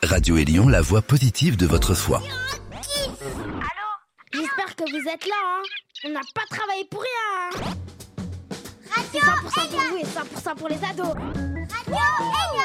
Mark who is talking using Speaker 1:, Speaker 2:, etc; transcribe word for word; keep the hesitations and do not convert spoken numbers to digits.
Speaker 1: Radio Élion, la voix positive de votre foi.
Speaker 2: Allô ? J'espère que vous êtes là, hein. On n'a pas travaillé pour rien, hein. C'est cent pour cent pour vous et cent pour cent pour les ados. Radio Élion.